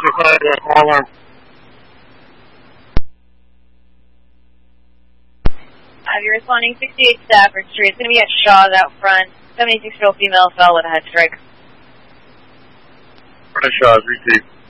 Roger, 5-1, small alarm. You're responding 68 Stafford Street. It's going to be at Shaw's out front. 76-year-old female fell with a head strike. Shaw's, receive.